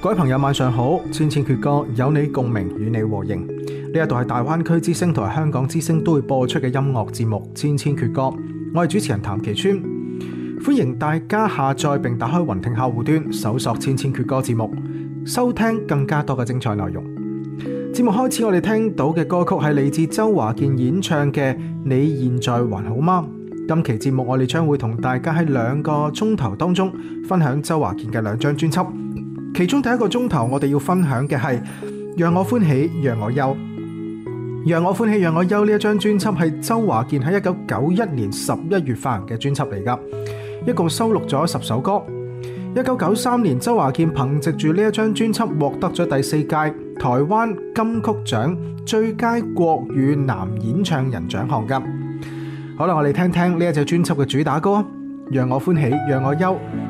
各位朋友晚上好，千千闕歌有你共鳴，與你和應。呢一度係大灣區之聲同埋香港之聲都會播出嘅音樂節目《千千闕歌》，我係主持人譚其川，歡迎大家下載並打開雲聽客戶端，搜索《千千闕歌》節目，收聽更加多嘅精彩內容。節目開始，我哋聽到嘅歌曲係嚟自周華健演唱嘅《你現在還好嗎》。今期節目我哋將會同大家喺2個鐘頭當中分享周華健嘅2張專輯。其中第1個鐘頭我哋要分享嘅係《讓我歡喜讓我憂》。《讓我歡喜讓我憂》呢一張專輯係周華健喺1991年11月發行嘅專輯嚟㗎，一共收錄咗10首歌。1993年周華健憑藉住呢一張專輯獲得咗第4屆台灣金曲獎最佳國語男演唱人獎項㗎。好啦，我哋聽聽呢一隻專輯嘅主打歌《讓我歡喜讓我憂》。